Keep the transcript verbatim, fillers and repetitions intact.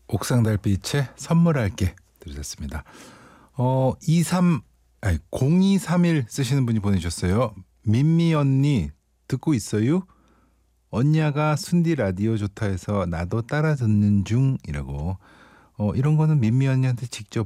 옥상 달빛에 선물할게 들으셨습니다. 어, 이삼 아니 공이삼일 쓰시는 분이 보내주셨어요. 민미 언니 듣고 있어요? 언니가 순디 라디오 좋다 해서 나도 따라 듣는 중이라고. 어, 이런 거는 민미 언니한테 직접